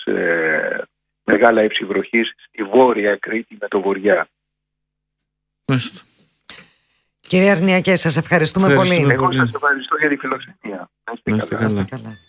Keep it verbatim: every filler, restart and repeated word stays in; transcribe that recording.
ε, μεγάλα ύψη βροχής στη Βόρεια Κρήτη με το Βοριά. Μάλιστα. Κύριε Αρνιακέ, σας ευχαριστούμε, ευχαριστούμε πολύ. Εγώ σας ευχαριστώ για τη φιλοξενία. Να είστε καλά. καλά.